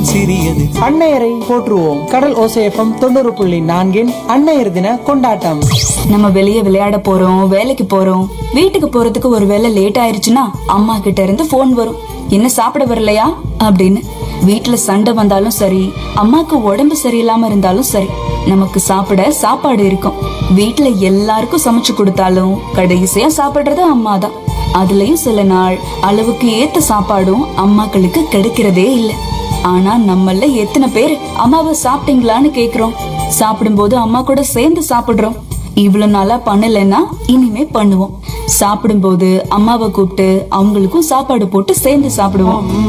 சிறியது. அன்னையரை போற்றுவோம். கடல் ஓசை எஃப்எம் 90.4 அன்னையர் தின கொண்டாட்டம். நம்ம வெளியே விளையாட போறோம், வேலைக்கு போறோம், வீட்டுக்கு போறதுக்கு ஒரு வேளை லேட் ஆயிருச்சுன்னா அம்மா கிட்ட இருந்து போன் வரும், என்ன சாப்பிட வரலையா அப்படின்னு. வீட்டுல சண்டை வந்தாலும் சரி, அம்மாக்கு உடம்பு சரியில்லாம இருந்தாலும் சரி, நமக்கு சாப்பிட சாப்பாடு இருக்கும். வீட்டுல எல்லாருக்கும் சமைச்சு கொடுத்தாலும் கடைசியா சாப்பிடுறது அம்மாதான். அதுலயும் சில நாள் அளவுக்கு ஏத்த சாப்பாடும் அம்மாக்களுக்கு கிடைக்கிறதே இல்ல. ஆனா நம்மள எத்தனை பேர் அம்மாவை சாப்பிட்டீங்களான்னு கேக்குறோம், சாப்பிடும்போது அம்மா கூட சேர்ந்து சாப்பிடுறோம். இவ்வளவு நாளா பண்ணலைன்னா இனிமே பண்ணுவோம். சாப்பிடும்போது அம்மாவை கூப்பிட்டு அவங்களுக்கும் சாப்பாடு போட்டு சேர்ந்து சாப்பிடுவோம்.